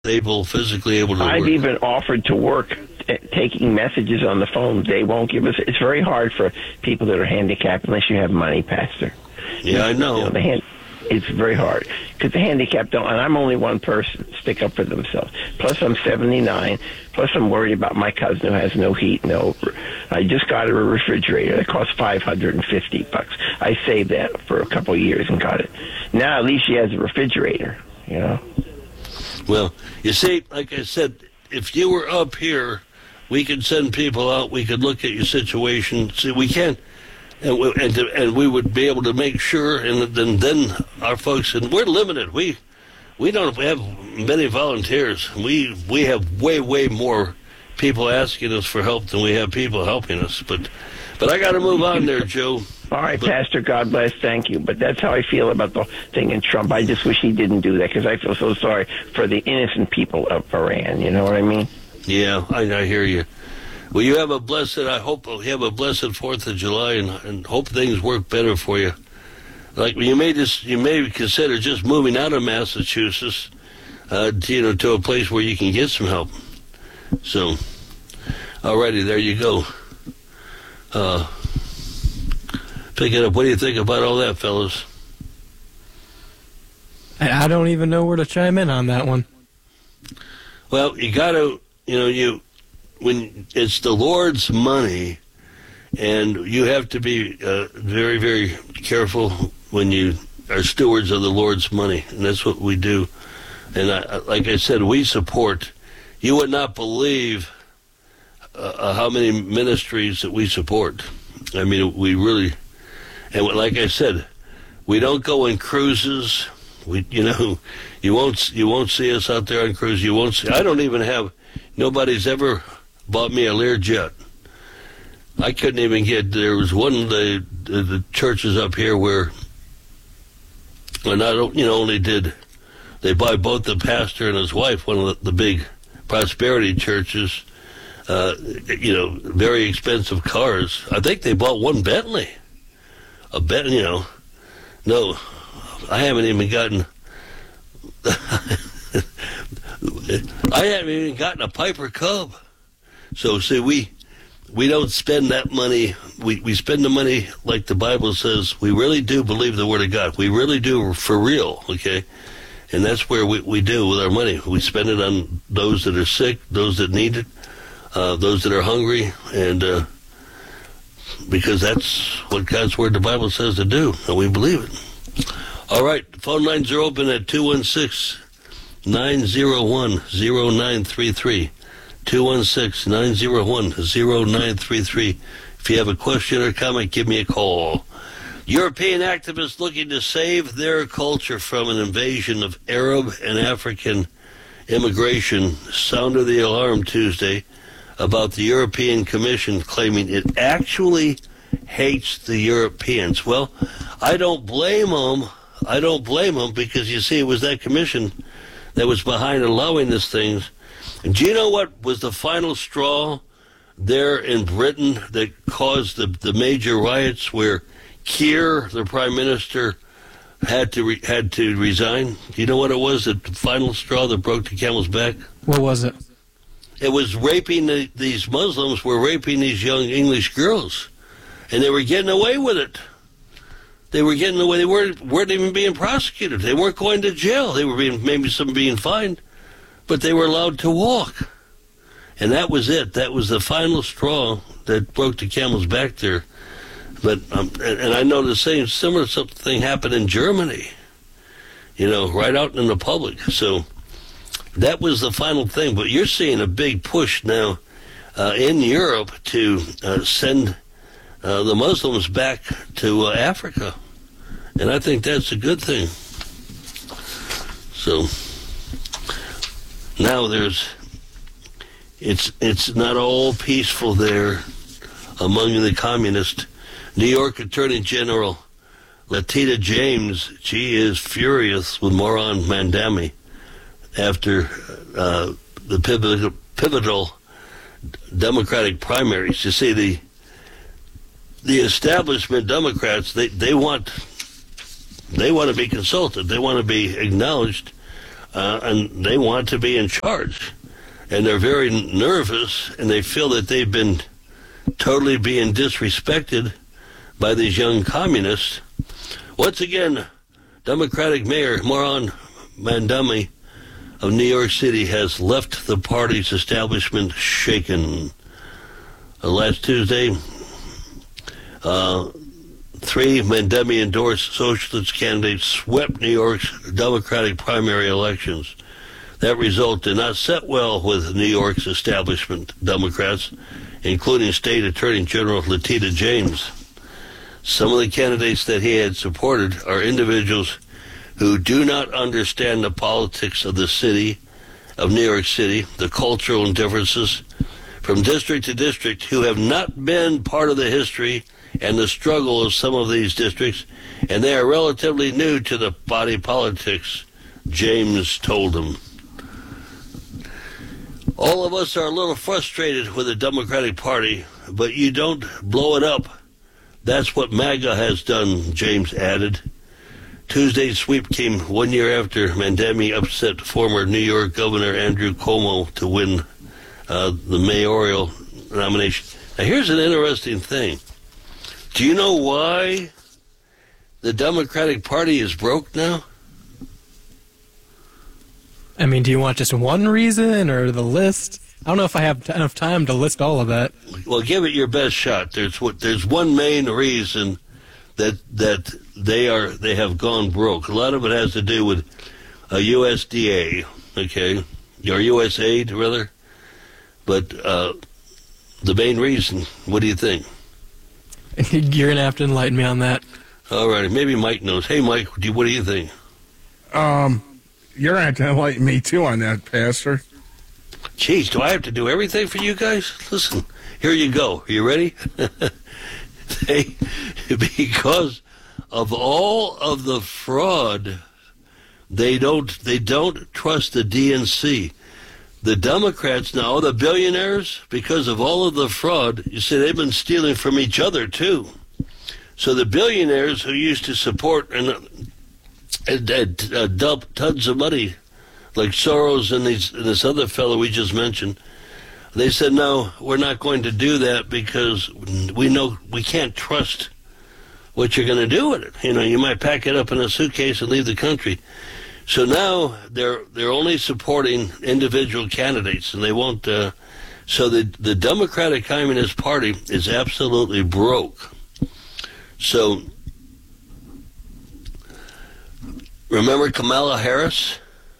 physically able to I've work. even offered to work taking messages on the phone. They won't give us. It's very hard for people that are handicapped unless you have money, Pastor. Yeah, I know. It's very hard because the handicapped don't, and I'm only one person, stick up for themselves. Plus, I'm 79. Plus, I'm worried about my cousin who has no heat. I just got a refrigerator that cost $550. I saved that for a couple of years and got it. Now, at least she has a refrigerator, you know. Well, you see, like I said, if you were up here, we could send people out. We could look at your situation. See, we can't. And we would be able to make sure, and then our folks, and we're limited. We don't have many volunteers. We have way more people asking us for help than we have people helping us. But I got to move on there, Joe. All right, Pastor, God bless, thank you. But that's how I feel about the thing in Trump. I just wish he didn't do that because I feel so sorry for the innocent people of Iran. You know what I mean? Yeah, I hear you. Well, you have I hope you have a blessed 4th of July and hope things work better for you. Like you may consider just moving out of Massachusetts, to a place where you can get some help. So, alrighty, there you go. Pick it up. What do you think about all that, fellas? I don't even know where to chime in on that one. Well, you got to, when it's the Lord's money, and you have to be very, very careful when you are stewards of the Lord's money, and that's what we do. And like I said, we support. You would not believe how many ministries that we support. I mean, we really, and like I said, we don't go on cruises. You won't see us out there on cruise. You won't see. I don't even have. Nobody's ever bought me a Learjet. I couldn't even get. There was one of the churches up here where, and I don't, only did they buy both the pastor and his wife, one of the big prosperity churches, very expensive cars. I think they bought one Bentley. No, I haven't even gotten. I haven't even gotten a Piper Cub. So see, we don't spend that money. We spend the money like the Bible says. We really do believe the Word of God. We really do for real, okay? And that's where we do with our money. We spend it on those that are sick, those that need it, those that are hungry, and because that's what God's Word, the Bible says to do, and we believe it. All right, phone lines are open at 216-901-0933. 216-901-0933. If you have a question or comment, give me a call. European activists looking to save their culture from an invasion of Arab and African immigration sounded the alarm Tuesday about the European Commission claiming it actually hates the Europeans. Well, I don't blame them. Because, you see, it was that commission that was behind allowing these things. And do you know what was the final straw there in Britain that caused the major riots where Keir, the prime minister, had to resign? Do you know what it was, the final straw that broke the camel's back? What was it? It was raping these Muslims were raping these young English girls, and they were getting away with it. They were getting away. They weren't even being prosecuted. They weren't going to jail. They were maybe being fined, but they were allowed to walk. And that was it. That was the final straw that broke the camel's back there. But and I know the similar thing happened in Germany. Right out in the public. So that was the final thing. But you're seeing a big push now in Europe to send the Muslims back to Africa, and I think that's a good thing. So now it's not all peaceful there among the communists. New York Attorney General Letitia James, she is furious with Moran Mandami after the pivotal Democratic primaries. You see, the establishment Democrats, they want to be consulted. They want to be acknowledged and they want to be in charge. And they're very nervous, and they feel that they've been totally being disrespected by these young communists. Once again, Democratic Mayor Moran Mandami of New York City has left the party's establishment shaken. Last Tuesday, 3 Mandami-endorsed socialist candidates swept New York's Democratic primary elections. That result did not set well with New York's establishment Democrats, including State Attorney General Letitia James. Some of the candidates that he had supported are individuals who do not understand the politics of the city, of New York City, the cultural differences from district to district, who have not been part of the history and the struggle of some of these districts, and they are relatively new to the body politics, James told them. All of us are a little frustrated with the Democratic Party, but you don't blow it up. That's what MAGA has done, James added. Tuesday's sweep came 1 year after Mandami upset former New York Governor Andrew Cuomo to win the mayoral nomination. Now, here's an interesting thing. Do you know why the Democratic Party is broke now? I mean, do you want just one reason or the list? I don't know if I have enough time to list all of that. Well, give it your best shot. There's one main reason that they have gone broke. A lot of it has to do with USDA, okay, or USAID rather. But the main reason, what do you think? You're gonna have to enlighten me on that. All right, maybe Mike knows. Hey, Mike, what do you think? You're going to have to enlighten me, too, on that, Pastor. Jeez, do I have to do everything for you guys? Listen, here you go. Are you ready? Because of all of the fraud, they don't trust the DNC. The Democrats now, the billionaires, because of all of the fraud, you see, they've been stealing from each other, too. So the billionaires who used to support and dump tons of money, like Soros and this other fellow we just mentioned, they said, no, we're not going to do that because we know we can't trust what you're going to do with it. You know, you might pack it up in a suitcase and leave the country. So now they're only supporting individual candidates, and they won't. So the Democratic Communist Party is absolutely broke. So remember Kamala Harris?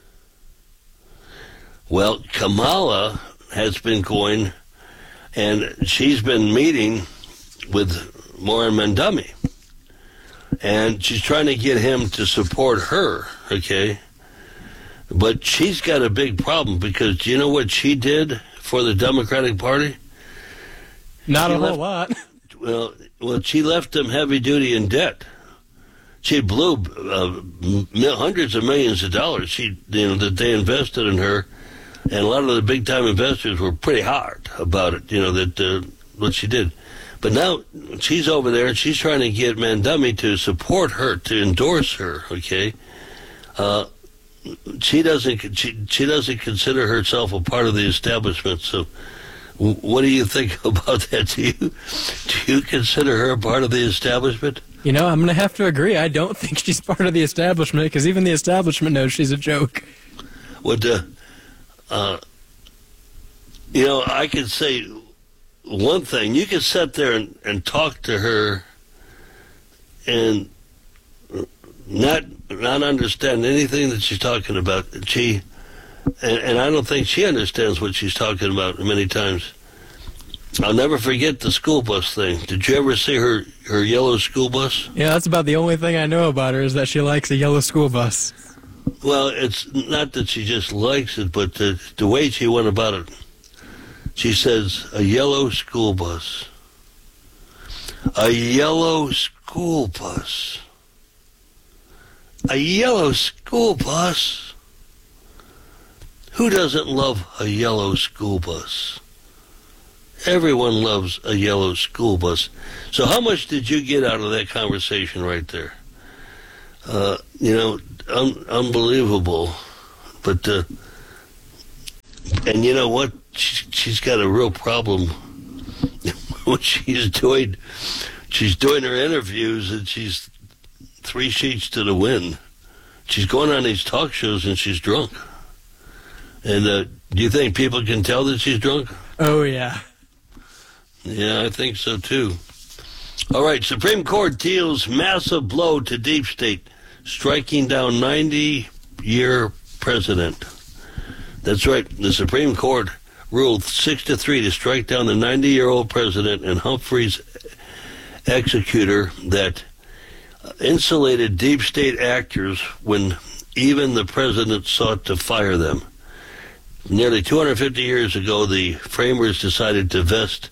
Well, Kamala has been going, and she's been meeting with Moran Mandami. And she's trying to get him to support her, okay? But she's got a big problem because do you know what she did for the Democratic Party? Not a whole lot. Well, she left them heavy duty in debt. She blew hundreds of millions of dollars. That they invested in her, and a lot of the big time investors were pretty hard about it. That what she did. But now she's over there and she's trying to get Mandami to support her, to endorse her. Okay, she doesn't consider herself a part of the establishment. So, what do you think about that? Do you consider her a part of the establishment? You know, I'm going to have to agree. I don't think she's part of the establishment because even the establishment knows she's a joke. I could say one thing. You could sit there and talk to her and not understand anything that she's talking about. And I don't think she understands what she's talking about many times. I'll never forget the school bus thing. Did you ever see her yellow school bus? Yeah, that's about the only thing I know about her is that she likes a yellow school bus. Well, it's not that she just likes it, but the way she went about it. She says, a yellow school bus. A yellow school bus. A yellow school bus? Who doesn't love a yellow school bus? Everyone loves a yellow school bus. So how much did you get out of that conversation right there? Unbelievable But and you know what? She's got a real problem when she's doing her interviews, and she's 3 sheets to the wind. She's going on these talk shows and she's drunk. And do you think people can tell that she's drunk? Oh, yeah. Yeah, I think so, too. All right, Supreme Court deals massive blow to deep state, striking down 90-year president. That's right. The Supreme Court ruled 6-3 to strike down the 90-year-old president and Humphrey's executor that insulated deep state actors when even the president sought to fire them. Nearly 250 years ago, the framers decided to vest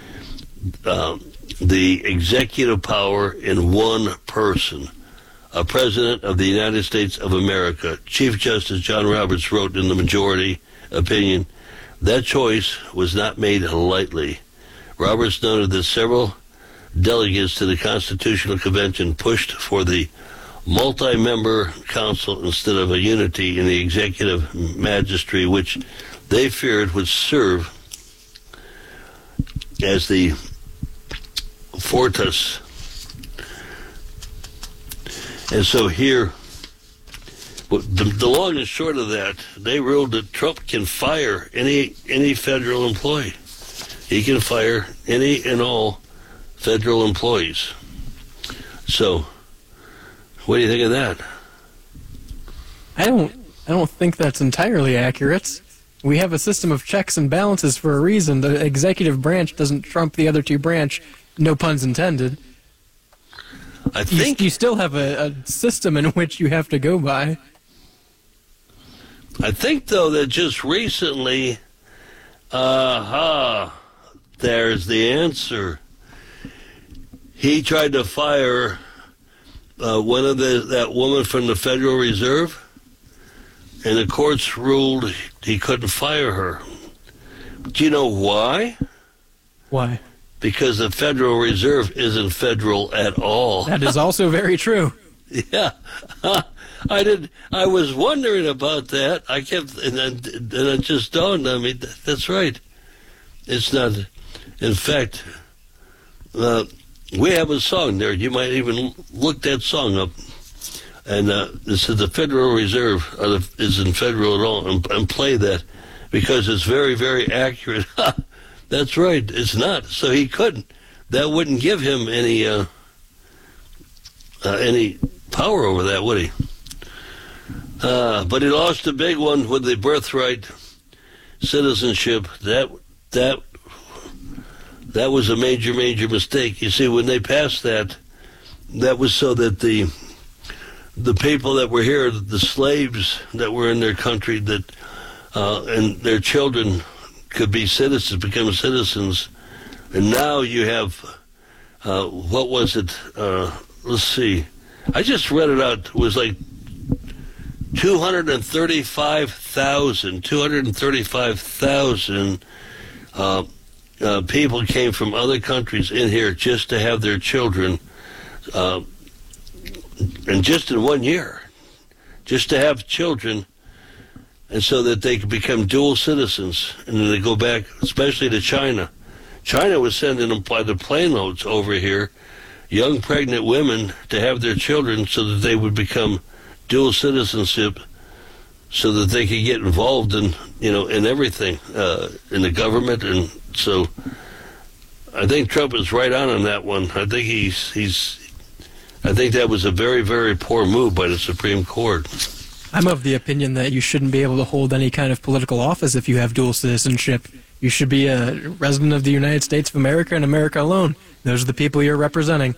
the executive power in one person, a president of the United States of America. Chief Justice John Roberts wrote in the majority opinion, that choice was not made lightly. Roberts noted that several delegates to the Constitutional Convention pushed for the multi-member council instead of a unity in the executive magistracy, which they feared would serve as the fortress. And so here, the long and short of that, they ruled that Trump can fire any federal employee. He can fire any and all federal employees. So, what do you think of that? I don't think that's entirely accurate. We have a system of checks and balances for a reason. The executive branch doesn't trump the other two branch. No puns intended. I think you still have a system in which you have to go by. I think, though, that just recently, there's the answer. He tried to fire that woman from the Federal Reserve, and the courts ruled he couldn't fire her. Do you know why? Why? Because the Federal Reserve isn't federal at all. That is also very true. Yeah. I was wondering about that. I kept, and it just dawned on me, that's right. It's not, in fact, we have a song there. You might even look that song up. And this is the Federal Reserve isn't federal at all, and play that, because it's very, very accurate. That's right, it's not. So he couldn't. That wouldn't give him any power over that, would he? But he lost a big one with the birthright citizenship. That was a major, major mistake. You see, when they passed that was so that the people that were here, the slaves that were in their country, that and their children could be citizens, become citizens. And now you have, what was it? Let's see. I just read it out. It was like 235,000 people came from other countries in here just to have their children, and just in 1 year, just to have children, and so that they could become dual citizens, and then they go back, especially to China. China was sending them by the plane loads over here, young pregnant women, to have their children so that they would become dual citizenship, so that they could get involved in everything, in the government. And so I think Trump is right on that one. I think I think that was a very, very poor move by the Supreme Court. I'm of the opinion that you shouldn't be able to hold any kind of political office if you have dual citizenship. You should be a resident of the United States of America and America alone. Those are the people you're representing.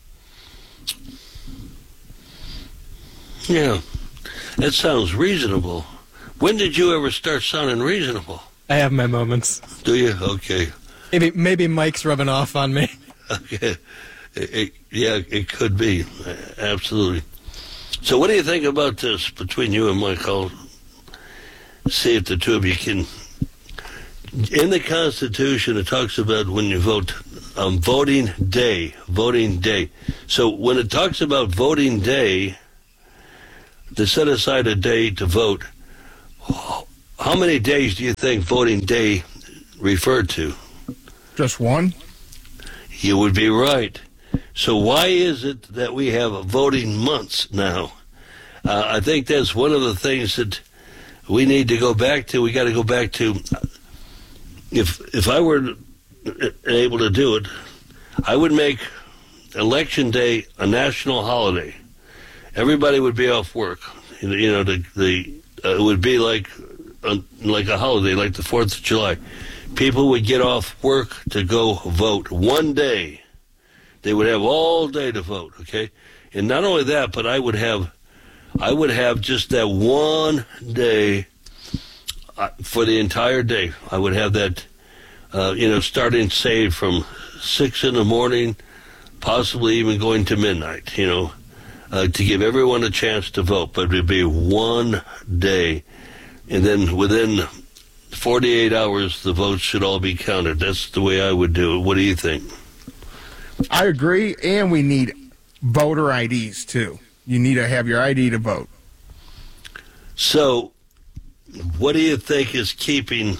Yeah, that sounds reasonable. When did you ever start sounding reasonable? I have my moments. Do you? Okay. Maybe Mike's rubbing off on me. Okay. It could be. Absolutely. So what do you think about this between you and Mike? I'll see if the two of you can. In the Constitution, it talks about when you vote, voting day. So when it talks about voting day, to set aside a day to vote, How many days do you think voting day referred to? Just one? You would be right. So why is it that we have voting months now? I think that's one of the things that we need to go back to. We got to go back to, if I were able to do it, I would make Election Day a national holiday. Everybody would be off work. You know, it would be like a holiday, like the 4th of July. People would get off work to go vote one day. They would have all day to vote, okay? And not only that, but I would have just that one day for the entire day. I would have that, starting, say, from 6 in the morning, possibly even going to midnight, to give everyone a chance to vote. But it would be one day. And then within 48 hours, the votes should all be counted. That's the way I would do it. What do you think? I agree, and we need voter IDs, too. You need to have your ID to vote. So, what do you think is keeping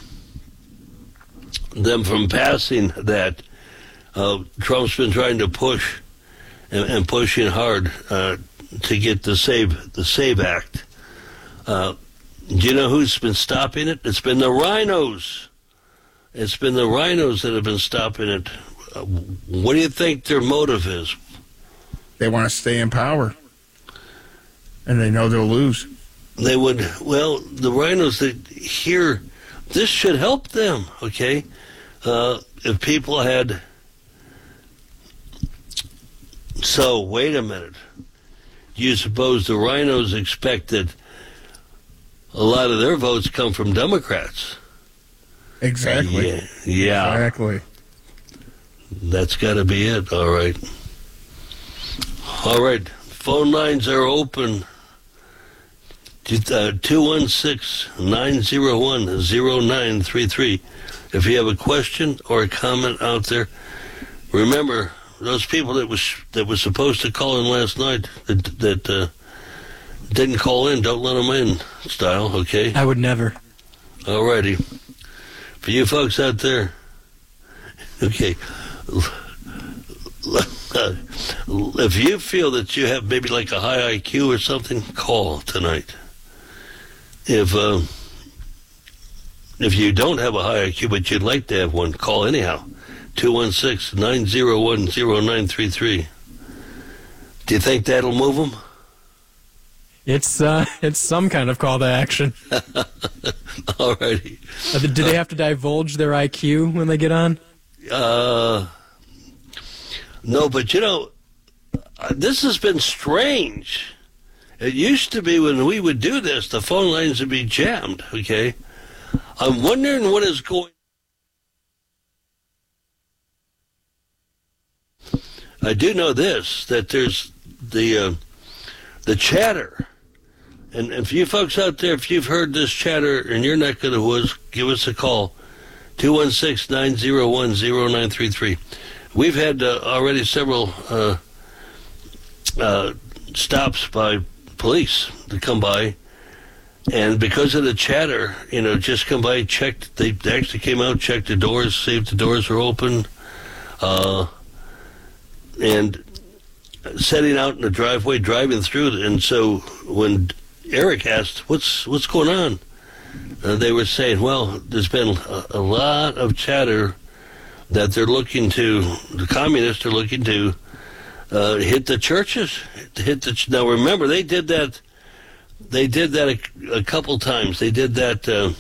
them from passing that? Trump's been trying to push and pushing hard to get the SAVE Act. Do you know who's been stopping it? It's been the rhinos. It's been the rhinos that have been stopping it. What do you think their motive is? They want to stay in power, and they know they'll lose. They would, the rhinos that here, this should help them, okay? If people had, so wait a minute. Do you suppose the rhinos expect that a lot of their votes come from Democrats? Exactly. Yeah. Exactly. That's got to be it. All right. All right. Phone lines are open. 216-901-0933. If you have a question or a comment out there, remember those people that was supposed to call in last night that didn't call in. Don't let them in, style. Okay. I would never. All righty. For you folks out there, okay. If you feel that you have maybe like a high IQ or something, call tonight. If you don't have a high IQ but you'd like to have one, call anyhow. 216-901-0933. Do you think that'll move them? It's some kind of call to action. All righty. Do they have to divulge their IQ when they get on? No, but this has been strange. It used to be when we would do this, the phone lines would be jammed, okay? I'm wondering what is going on. I do know this, that there's the chatter. And if you folks out there, if you've heard this chatter in your neck of the woods, give us a call. 216-901-0933. We've had already several stops by police to come by, and because of the chatter, just come by, checked. They actually came out, checked the doors, see if the doors are open, and setting out in the driveway, driving through. And so when Eric asked, "What's going on?" They were saying, well, there's been a lot of chatter that the communists are looking to hit the churches. Now remember, they did that a couple times. They did that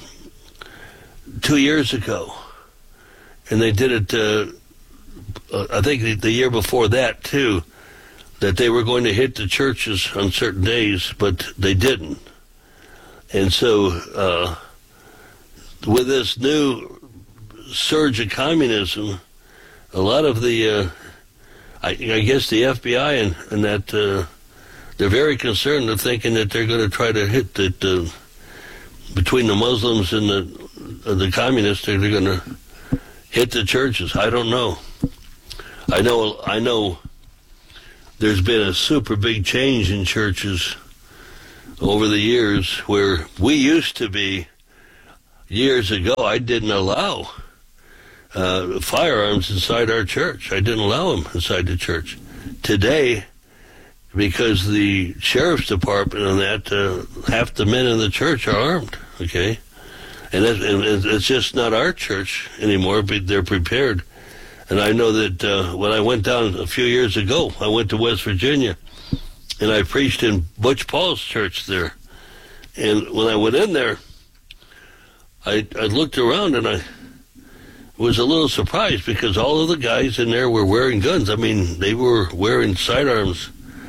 2 years ago. And they did it, I think the year before that too, that they were going to hit the churches on certain days, but they didn't. And so, with this new surge of communism, a lot of the, I guess the FBI and that, they're very concerned. They're thinking that they're going to try to hit that, between the Muslims and the communists, they're going to hit the churches. I don't know. I know there's been a super big change in churches over the years where we used to be. Years ago, I didn't allow firearms inside our church. I didn't allow them inside the church. Today, because the sheriff's department and that, half the men in the church are armed, okay? And it's just not our church anymore, but they're prepared. And I know that when I went down a few years ago, I went to West Virginia, and I preached in Butch Paul's church there. And when I went in there, I looked around and I was a little surprised because all of the guys in there were wearing guns. I mean, they were wearing sidearms.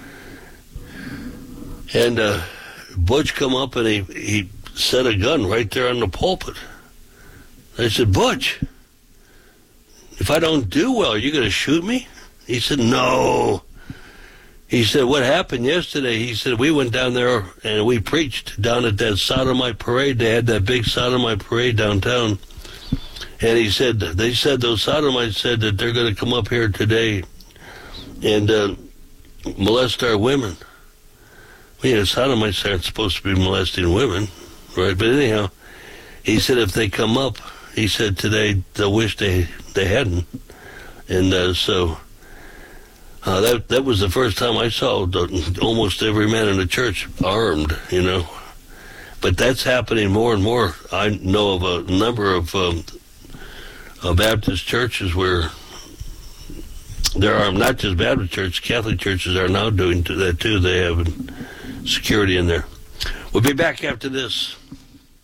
And Butch come up and he set a gun right there on the pulpit. I said, Butch, if I don't do well, are you going to shoot me? He said, no. He said, what happened yesterday? He said, we went down there and we preached down at that Sodomite parade. They had that big Sodomite parade downtown. And he said, they said, those Sodomites said that they're going to come up here today and molest our women. Well, you know, Sodomites aren't supposed to be molesting women, right? But anyhow, he said, if they come up, he said, today, they'll wish they hadn't. And so... that was the first time I saw almost every man in the church armed, you know. But that's happening more and more. I know of a number of Baptist churches where they're armed. Not just Baptist churches, Catholic churches are now doing that too. They have security in there. We'll be back after this.